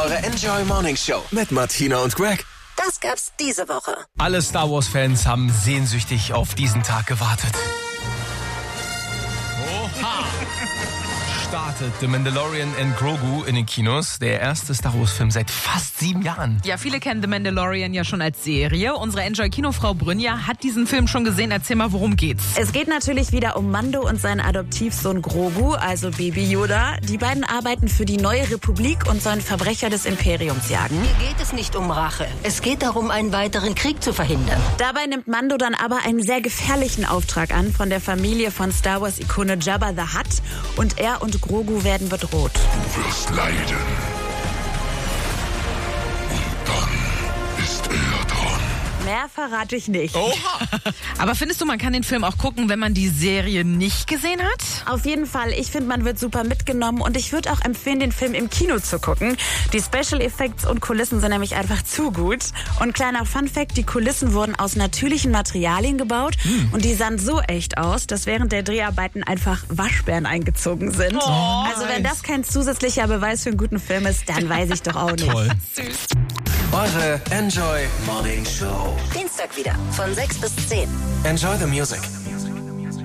Eure Enjoy Morning Show mit Martina und Greg. Das gab's diese Woche. Alle Star Wars-Fans haben sehnsüchtig auf diesen Tag gewartet. Oha! Startet The Mandalorian and Grogu in den Kinos. Der erste Star Wars-Film seit fast 7 Jahren. Ja, viele kennen The Mandalorian ja schon als Serie. Unsere Enjoy-Kinofrau Brynja hat diesen Film schon gesehen. Erzähl mal, worum geht's? Es geht natürlich wieder um Mando und seinen Adoptivsohn Grogu, also Baby Yoda. Die beiden arbeiten für die neue Republik und sollen Verbrecher des Imperiums jagen. Hier geht es nicht um Rache. Es geht darum, einen weiteren Krieg zu verhindern. Dabei nimmt Mando dann aber einen sehr gefährlichen Auftrag an von der Familie von Star Wars-Ikone Jabba the Hutt. Und er und Grogu werden bedroht. Du wirst leiden. Und dann ist er dran. Mehr verrate ich nicht. Oha! Aber findest du, man kann den Film auch gucken, wenn man die Serie nicht gesehen hat? Auf jeden Fall. Ich finde, man wird super mitgenommen und ich würde auch empfehlen, den Film im Kino zu gucken. Die Special Effects und Kulissen sind nämlich einfach zu gut. Und kleiner Funfact, die Kulissen wurden aus natürlichen Materialien gebaut und die sahen so echt aus, dass während der Dreharbeiten einfach Waschbären eingezogen sind. Also wenn das kein zusätzlicher Beweis für einen guten Film ist, dann weiß ich doch auch nicht. Toll. Eure Enjoy Morning Show. Dienstag wieder von 6 bis 10. Enjoy the music.